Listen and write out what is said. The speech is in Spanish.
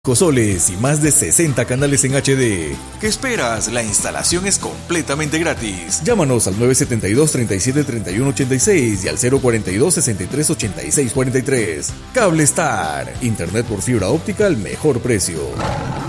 soles y más de 60 canales en HD. ¿Qué esperas? La instalación es completamente gratis. Llámanos al 972-373186 y al 042-638643. Cable Star. Internet por fibra óptica al mejor precio.